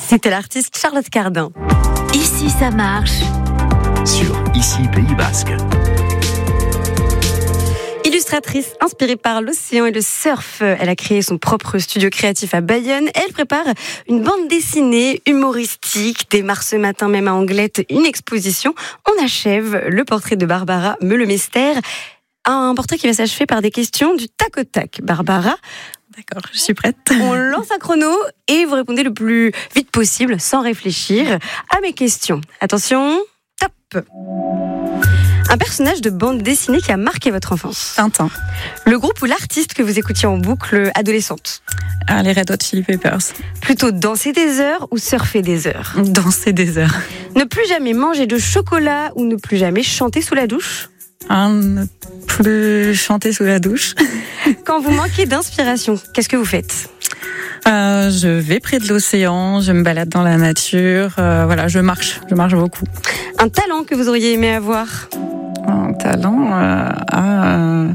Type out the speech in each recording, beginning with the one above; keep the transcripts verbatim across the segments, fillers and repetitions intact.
C'était l'artiste Charlotte Cardin. Ici ça marche. Sur Ici Pays Basque. Illustratrice inspirée par l'océan et le surf, elle a créé son propre studio créatif à Bayonne. Elle prépare une bande dessinée humoristique. Démarre ce matin même à Anglette une exposition. On achève le portrait de Barbara Meulemester. Un portrait qui va s'achever par des questions du tac au tac. Barbara, d'accord, je suis prête. On lance un chrono et vous répondez le plus vite possible, sans réfléchir, à mes questions. Attention, top. Un personnage de bande dessinée qui a marqué votre enfance. Tintin. Le groupe ou l'artiste que vous écoutiez en boucle adolescente. Ah, les Red Hot Chili Peppers. Plutôt danser des heures ou surfer des heures. Danser des heures. Ne plus jamais manger de chocolat ou ne plus jamais chanter sous la douche. Ah, ne plus chanter sous la douche. Quand vous manquez d'inspiration, qu'est-ce que vous faites ? Euh, je vais près de l'océan, je me balade dans la nature, euh, voilà, je marche, je marche beaucoup. Un talent que vous auriez aimé avoir ? Un talent euh, à euh,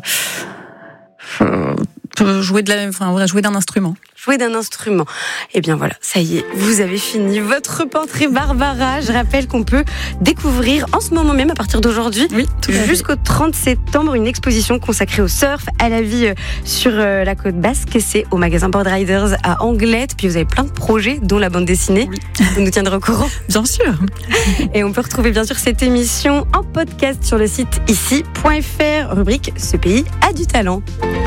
euh, jouer de la, enfin, jouer d'un instrument. Jouer d'un instrument. Eh bien voilà, ça y est, vous avez fini votre portrait Barbara. Je rappelle qu'on peut découvrir en ce moment même, à partir d'aujourd'hui, oui, jusqu'au trente septembre, une exposition consacrée au surf, à la vie sur la côte basque. C'est au magasin Board Riders à Anglette. Puis vous avez plein de projets, dont la bande dessinée. Oui. Vous nous tiendrez au courant. Bien sûr. Et on peut retrouver bien sûr cette émission en podcast sur le site ici point f r, rubrique « Ce pays a du talent ».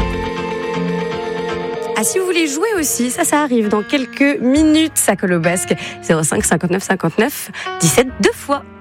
Ah, si vous voulez jouer aussi, ça, ça arrive dans quelques minutes. Ça colle au basque. zéro cinq cinquante-neuf cinquante-neuf dix-sept deux fois.